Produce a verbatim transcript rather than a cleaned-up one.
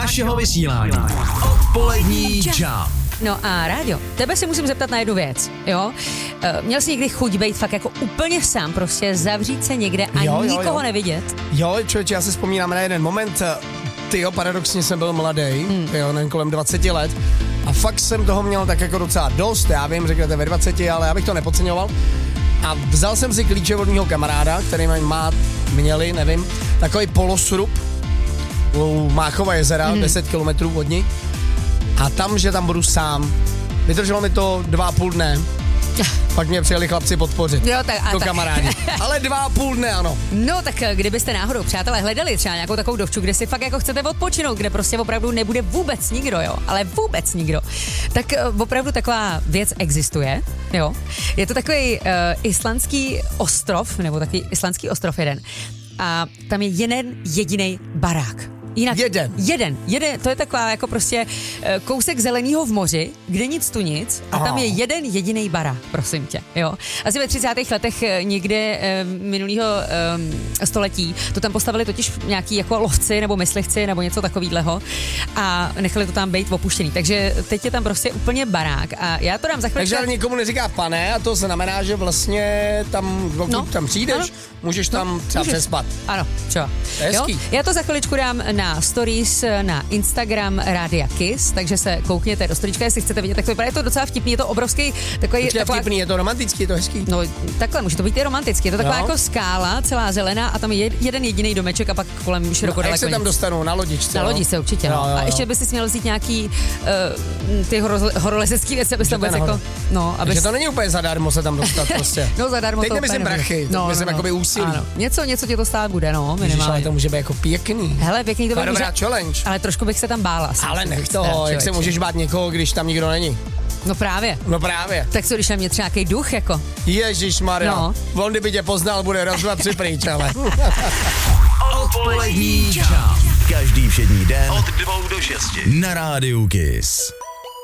našeho vysílání. Odpolední Jump. No a Ráďo, tebe si musím zeptat na jednu věc, jo? E, měl jsi někdy chuť být fakt jako úplně sám, prostě zavřít se někde a jo, jo, nikoho jo. nevidět? Jo, člověče, já si vzpomínám na jeden moment, tyjo, paradoxně jsem byl mladý, hmm. jo, nevím, kolem dvaceti let a fakt jsem toho měl tak jako docela dost, já vím, řeknete ve dvaceti, ale já bych to nepodceňoval. A vzal jsem si klíče od mýho kamaráda, který má, měli, nevím, takový polosrub u Máchova jezera, hmm. deset kilometrů od ní. A tam, že tam budu sám. Vydrželo mi to dva a půl dne. Pak mě přijeli chlapci podpořit. Jo, tak, a to tak. kamarádi. Ale dva a půl dne, ano. No tak kdybyste náhodou, přátelé, hledali třeba nějakou takovou dovču, kde si fakt jako chcete odpočinout, kde prostě opravdu nebude vůbec nikdo, jo, ale vůbec nikdo, tak uh, opravdu taková věc existuje, jo. Je to takový uh, islandský ostrov, nebo takový islandský ostrov jeden. A tam je jeden jediný barák. Jinak, jeden. Jeden. Jeden. To je taková jako prostě e, kousek zeleného v moři, kde nic tu nic a tam je jeden jediný barák, prosím tě, jo. Asi ve třicátých letech e, někde e, minulého e, století to tam postavili totiž nějaký jako lovci nebo myslivci nebo něco takovýhleho a nechali to tam být opuštěný. Takže teď je tam prostě úplně barák a já to dám za chvíli. Takže ale nikomu neříká pane a to znamená, že vlastně tam, pokud no. tam přijdeš, ano. můžeš tam no. třeba můžeš. přespat. Ano, třeba. Jo? Já to za chviličku dám na stories na Instagram Rádia Kiss, takže se koukněte do storíčka, jestli chcete vidět, tak to vypadá, je to docela vtipný, je to obrovský takový... Počkej, taková... vtipný, je to romantický, je to hezký. No takhle, může to být i romantický, je to taková no. jako skála, celá zelená a tam je jeden jediný domeček a pak kolem širokodélek. No, jak se tam dostanou? Na lodičce? Na no? lodičce určitě, no. Jo, jo, jo. A ještě by si směl vzít nějaký uh, ty horo, horolezecký věci, abys tam vůbec jako... No, abys... Takže to není úplně zadarmo se tam dostat prostě. No zadarmo teď to nemyslím prachy, no, myslím no, jakoby úsilí. Ano. Něco, něco tě to stát bude, no, minimálně. Ježiš, ale to může být jako pěkný. Hele, pěkný to bude. Dobrá challenge. Ale trošku bych se tam bála. Ale nech toho, jak se můžeš bát někoho, když tam nikdo není. No právě. No právě. Tak co, když na mě třeba nějaký duch, jako? Ježišmarja. No. On kdyby tě poznal, bude raz, dva, tři pryč, ale. Odpolední Jump. Každý všední den od dvou do šesti na Rádiu Kiss.